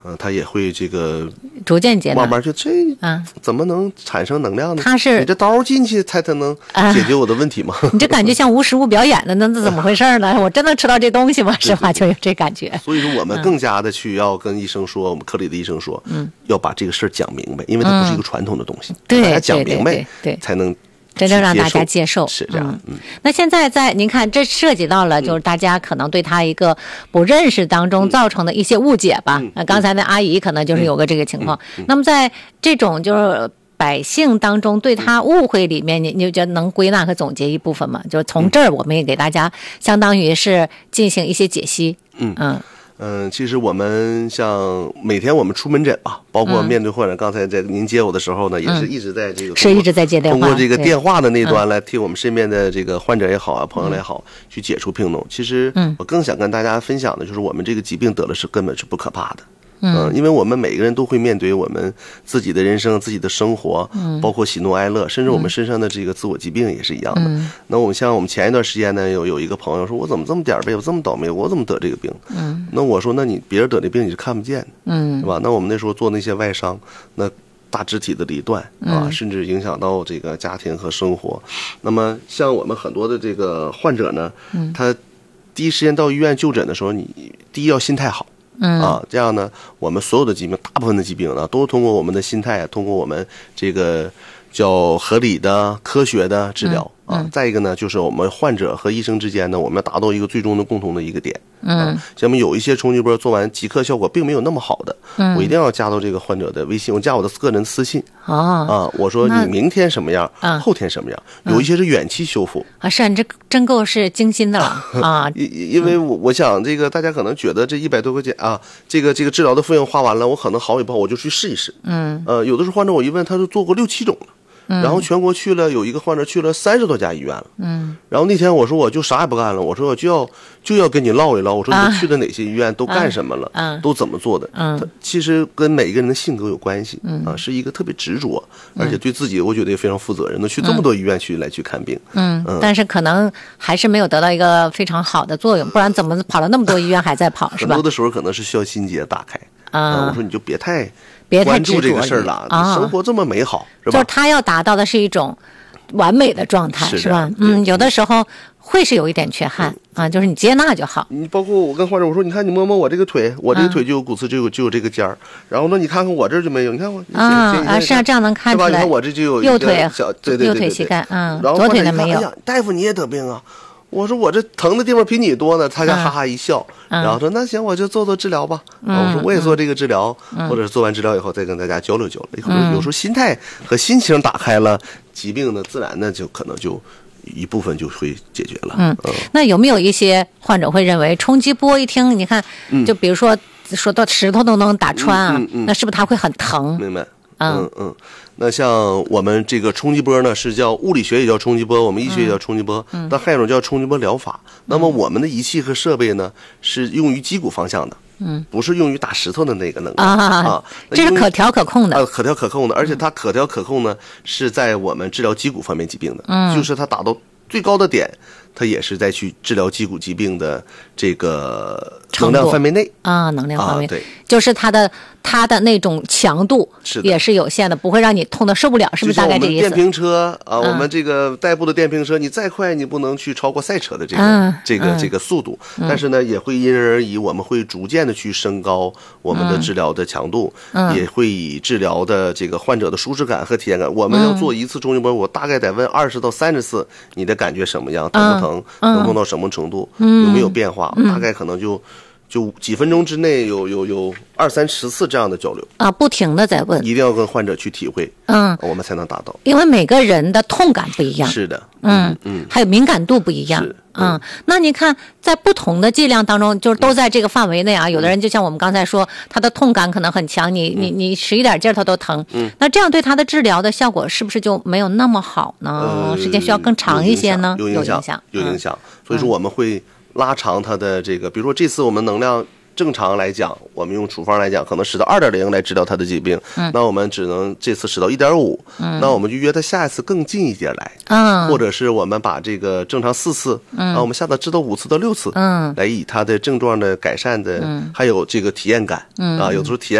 它也会这个逐渐接纳， 慢慢就怎么能产生能量呢？ 它是你这刀进去才能解决我的问题吗？ 你这感觉像无实物表演的，那怎么回事呢？我真能吃到这东西吗？是吧？就有这感觉。 所以说我们更加的去要跟医生说，我们科里的医生说，要把这个事儿讲明白，因为它不是一个传统的东西， 对， 大家讲明白， 对， 才能真正让大家接受。 是这样。 那现在您看，这涉及到了就是大家可能对他一个不认识当中造成的一些误解吧。刚才那阿姨可能就是有个这个情况。那么在这种就是百姓当中对他误会里面，你就觉得能归纳和总结一部分吗？就从这儿我们也给大家相当于是进行一些解析。 其实我们像每天我们出门诊吧，包括面对患者，刚才在您接我的时候呢，也是一直在这个是一直在接电话， 通过这个电话的那端来替我们身边的这个患者也好啊，朋友也好，去解除病痛。其实我更想跟大家分享的就是我们这个疾病得了是根本是不可怕的。因为我们每个人都会面对我们自己的人生、自己的生活，包括喜怒哀乐，甚至我们身上的这个自我疾病也是一样的。那我们前一段时间呢，有一个朋友说，我怎么这么点儿背，我这么倒霉，我怎么得这个病？那我说，那你别人得这病你是看不见的，是吧？那我们那时候做那些外伤，那大肢体的离断啊，甚至影响到这个家庭和生活。那么像我们很多的这个患者呢，他第一时间到医院就诊的时候，你第一要心态好。这样呢，我们所有的疾病，大部分的疾病呢，都通过我们的心态，通过我们这个叫合理的、科学的治疗再一个呢，就是我们患者和医生之间呢，我们要达到一个最终的共同的一个点。像我们有一些冲击波做完即刻效果并没有那么好的，我一定要加到这个患者的微信，我加我的个人私信。我说你明天什么样，后天什么样，有一些是远期修复是你这真够是精心的了因为我想这个大家可能觉得这100多块钱这个治疗的费用花完了，我可能好与不好我就去试一试。有的时候患者我一问，他就做过6、7种了。然后全国去了，有一个患者去了30多家医院了。然后那天我说我就啥也不干了，我说我就要跟你唠一唠，我说你去的哪些医院都干什么了，都怎么做的。其实跟每个人的性格有关系是一个特别执着，而且对自己我觉得也非常负责任的，去这么多医院去看病。 但是可能还是没有得到一个非常好的作用，不然怎么跑了那么多医院还在跑，是吧？ 很多的时候可能是需要心结打开。我说你就别太关注这个事儿了，你生活这么美好，是吧？ 就是他要达到的是一种完美的状态，是吧？有的时候会是有一点缺憾就是你接纳就好。 你包括我跟患者我说，你看你摸摸我这个腿，我这个腿就有骨刺，就有这个尖儿。然后呢，你看看我这儿就没有，你看我是这样能看出来。 你看我这就有右腿小对右腿膝盖然后左腿的没有。 哎呀，大夫你也得病啊？我说我这疼的地方比你多呢，他家哈哈一笑，然后说那行我就做治疗吧。我说我也做这个治疗，或者是做完治疗以后再跟大家交流交流。有时候心态和心情打开了，疾病呢自然呢就可能就一部分就会解决了。 那有没有一些患者会认为冲击波一听，你看，就比如说到石头都能打穿那是不是他会很疼？ 明白。那像我们这个冲击波呢，是叫物理学也叫冲击波，我们医学也叫冲击波，但还有一种叫冲击波疗法。那么我们的仪器和设备呢，是用于击骨方向的，不是用于打石头的那个能量这是可调可控的， 可调可控的，而且它可调可控呢，是在我们治疗击骨方面疾病的，就是它打到最高的点，它也是在去治疗击骨疾病的这个能量范围内能量范围对， 就是它的那种强度也是有限的，不会让你痛得受不了，是不是大概这意思？ 电瓶车我们这个代步的电瓶车，你再快你不能去超过赛车的这个速度，但是呢也会因人而异，我们会逐渐的去升高我们的治疗的强度，也会以治疗的这个患者的舒适感和体验感。我们要做一次冲击波，我大概得问20到30次，你的感觉什么样，疼不疼，能痛到什么程度，有没有变化，大概可能就几分钟之内有20、30次这样的交流不停的在问， 一定要跟患者去体会，我们才能达到。 因为每个人的痛感不一样， 是的， 还有敏感度不一样，那你看在不同的剂量当中，就是都在这个范围内有的人就像我们刚才说，他的痛感可能很强，你使一点劲儿他都疼，那这样对他的治疗的效果是不是就没有那么好呢？时间需要更长一些呢？ 有影响。所以说我们会拉长它的这个，比如说这次我们能量正常来讲，我们用处方来讲，可能使到2.0来治疗他的疾病，那我们只能这次使到1.5，那我们就约他下一次更近一点来，或者是我们把这个正常4次，我们下到治到5次到6次，来以他的症状的改善的，还有这个体验感，有的时候体验